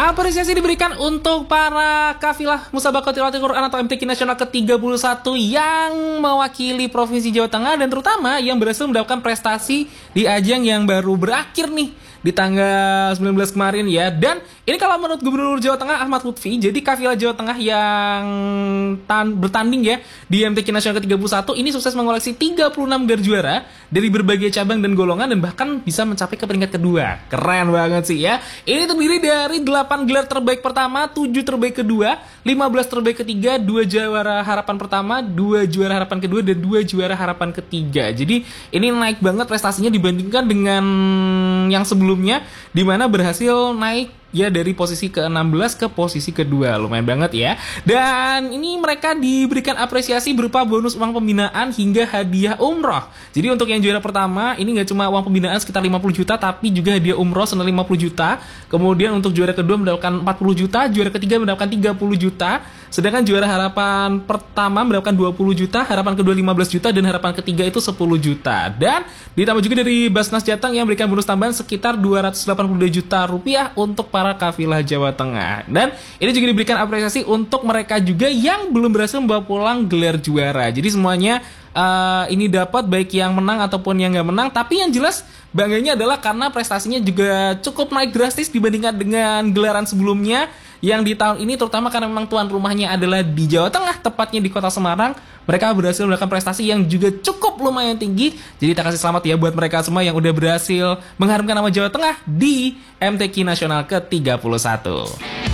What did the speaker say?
Apresiasi diberikan untuk para kafilah Musabaqah Tilawatil Quran atau MTQ Nasional ke-31 yang mewakili Provinsi Jawa Tengah dan terutama yang berhasil mendapatkan prestasi di ajang yang baru berakhir nih di tanggal 19 kemarin ya. Dan ini kalau menurut Gubernur Jawa Tengah Ahmad Lutfi, jadi kafilah Jawa Tengah yang bertanding ya di MTQ Nasional ke-31 ini sukses mengoleksi 36 gelar juara dari berbagai cabang dan golongan dan bahkan bisa mencapai ke peringkat kedua. Keren banget sih ya. Ini terdiri dari 8 gelar terbaik pertama, 7 terbaik kedua, 15 terbaik ketiga, 2 juara harapan pertama, 2 juara harapan kedua, dan 2 juara harapan ketiga. Jadi ini naik banget prestasinya dibandingkan dengan yang sebelumnya, di mana berhasil naik ya dari posisi ke-16 ke posisi kedua. Lumayan banget ya. Dan ini mereka diberikan apresiasi berupa bonus uang pembinaan hingga hadiah umroh. Jadi untuk yang juara pertama ini gak cuma uang pembinaan sekitar 50 juta, tapi juga hadiah umroh senilai 50 juta. Kemudian untuk juara kedua mendapatkan 40 juta, juara ketiga mendapatkan 30 juta. Sedangkan juara harapan pertama mendapatkan 20 juta, harapan kedua 15 juta, dan harapan ketiga itu 10 juta. Dan ditambah juga dari Basnas Jateng yang memberikan bonus tambahan sekitar 282 juta rupiah untuk para kafilah Jawa Tengah. Dan ini juga diberikan apresiasi untuk mereka juga yang belum berhasil membawa pulang gelar juara. Jadi semuanya ini dapat baik yang menang ataupun yang gak menang. Tapi yang jelas bangganya adalah karena prestasinya juga cukup naik drastis dibandingkan dengan gelaran sebelumnya yang di tahun ini, terutama karena memang tuan rumahnya adalah di Jawa Tengah, tepatnya di kota Semarang. Mereka berhasil melakukan prestasi yang juga cukup lumayan tinggi. Jadi kita kasih selamat ya buat mereka semua yang udah berhasil mengharumkan nama Jawa Tengah di MTQ Nasional ke-31.